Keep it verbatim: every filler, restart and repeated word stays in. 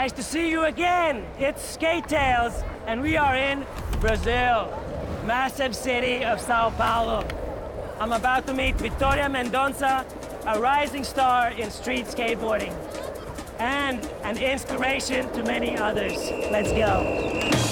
Nice to see you again. It's Skate Tales, and we are in Brazil, massive city of Sao Paulo. I'm about to meet Victoria Mendonça, a rising star in street skateboarding, and an inspiration to many others. Let's go.